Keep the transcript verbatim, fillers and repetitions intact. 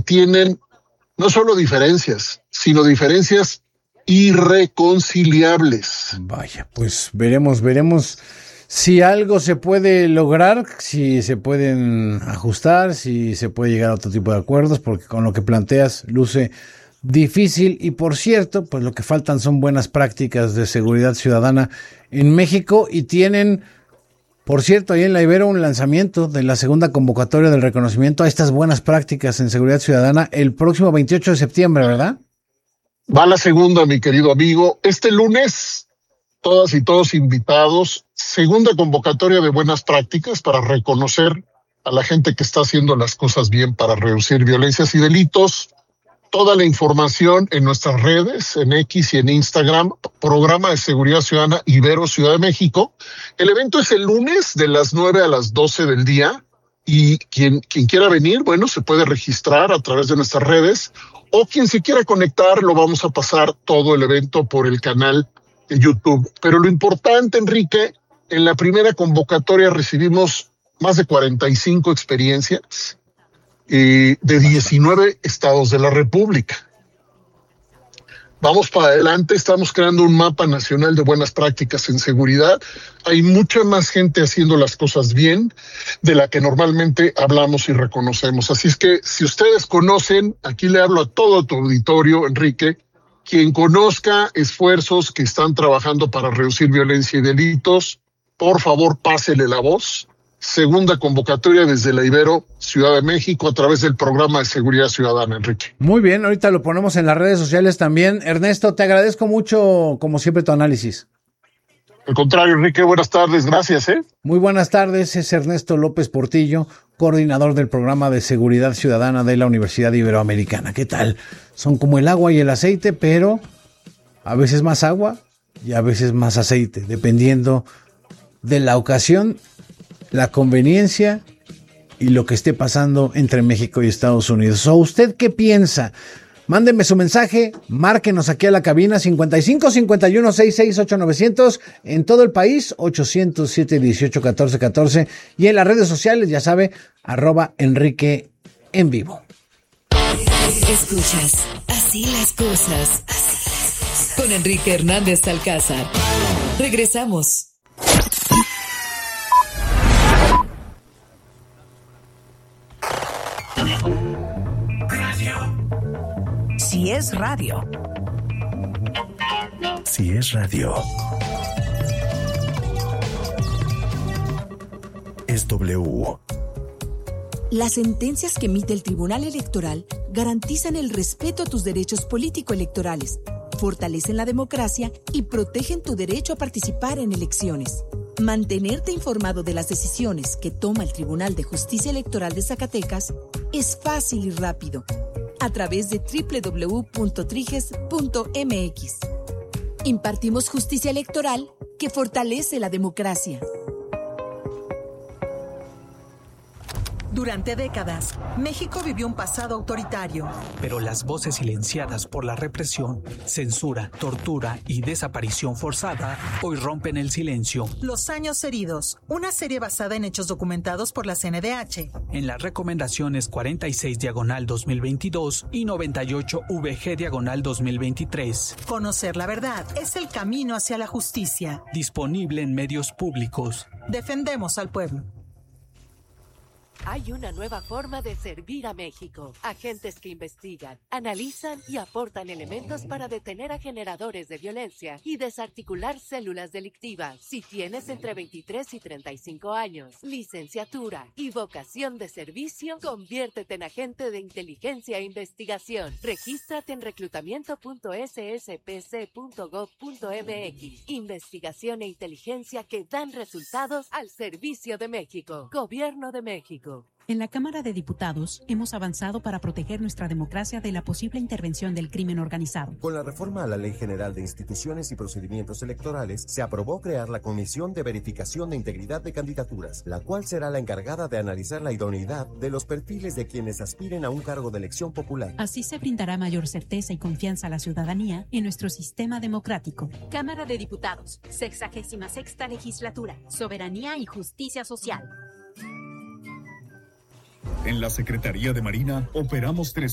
tienen no solo diferencias, sino diferencias irreconciliables. Vaya, pues veremos, veremos si algo se puede lograr, si se pueden ajustar, si se puede llegar a otro tipo de acuerdos, porque con lo que planteas luce difícil. Y por cierto, pues lo que faltan son buenas prácticas de seguridad ciudadana en México, y tienen, por cierto, ahí en la Ibero un lanzamiento de la segunda convocatoria del reconocimiento a estas buenas prácticas en seguridad ciudadana el próximo veintiocho de septiembre, ¿verdad? Va la segunda, mi querido amigo. Este lunes, todas y todos invitados, segunda convocatoria de buenas prácticas para reconocer a la gente que está haciendo las cosas bien para reducir violencias y delitos. Toda la información en nuestras redes, en X y en Instagram, Programa de Seguridad Ciudadana Ibero Ciudad de México. El evento es el lunes de las nueve a las doce del día, y quien, quien quiera venir, bueno, se puede registrar a través de nuestras redes, o quien se quiera conectar, lo vamos a pasar todo el evento por el canal de YouTube. Pero lo importante, Enrique, en la primera convocatoria recibimos más de cuarenta y cinco experiencias eh, de diecinueve estados de la República. Vamos para adelante, estamos creando un mapa nacional de buenas prácticas en seguridad. Hay mucha más gente haciendo las cosas bien de la que normalmente hablamos y reconocemos. Así es que si ustedes conocen, aquí le hablo a todo tu auditorio, Enrique, quien conozca esfuerzos que están trabajando para reducir violencia y delitos, por favor pásele la voz. Segunda convocatoria desde la Ibero Ciudad de México a través del Programa de Seguridad Ciudadana, Enrique. Muy bien, ahorita lo ponemos en las redes sociales también. Ernesto, te agradezco mucho, como siempre, tu análisis. Al contrario, Enrique, buenas tardes, gracias. ¿eh? Muy buenas tardes, es Ernesto López Portillo, coordinador del Programa de Seguridad Ciudadana de la Universidad Iberoamericana. ¿Qué tal? Son como el agua y el aceite, pero a veces más agua y a veces más aceite, dependiendo de la ocasión, la conveniencia y lo que esté pasando entre México y Estados Unidos. ¿O usted qué piensa? Mándeme su mensaje, márquenos aquí a la cabina cincuenta y cinco cincuenta y uno sesenta y seis ochenta y nueve cero cero en todo el país, ochocientos siete dieciocho catorce catorce, y en las redes sociales, ya sabe, arroba Enrique en vivo. Escuchas Así las cosas, así las cosas, con Enrique Hernández Alcázar. Regresamos. Si es radio. Si es radio. Es W. Las sentencias que emite el Tribunal Electoral garantizan el respeto a tus derechos político-electorales, fortalecen la democracia y protegen tu derecho a participar en elecciones. Mantenerte informado de las decisiones que toma el Tribunal de Justicia Electoral de Zacatecas es fácil y rápido, a través de doble u doble u doble u punto triges punto eme equis. Impartimos justicia electoral que fortalece la democracia. Durante décadas, México vivió un pasado autoritario. Pero las voces silenciadas por la represión, censura, tortura y desaparición forzada hoy rompen el silencio. Los años heridos, una serie basada en hechos documentados por la C N D H. En las recomendaciones cuarenta y seis diagonal dos mil veintidós y noventa y ocho V G diagonal dos mil veintitrés. Conocer la verdad es el camino hacia la justicia. Disponible en medios públicos. Defendemos al pueblo. Hay una nueva forma de servir a México. Agentes que investigan, analizan y aportan elementos para detener a generadores de violencia y desarticular células delictivas. Si tienes entre veintitrés y treinta y cinco años, licenciatura y vocación de servicio, conviértete en agente de inteligencia e investigación. Regístrate en reclutamiento punto ese ese pe ce punto gob punto eme equis. Investigación e inteligencia que dan resultados al servicio de México. Gobierno de México. En la Cámara de Diputados hemos avanzado para proteger nuestra democracia de la posible intervención del crimen organizado. Con la reforma a la Ley General de Instituciones y Procedimientos Electorales, se aprobó crear la Comisión de Verificación de Integridad de Candidaturas, la cual será la encargada de analizar la idoneidad de los perfiles de quienes aspiren a un cargo de elección popular. Así se brindará mayor certeza y confianza a la ciudadanía en nuestro sistema democrático. Cámara de Diputados, sexagésima sexta Legislatura, Soberanía y Justicia Social. En la Secretaría de Marina operamos tres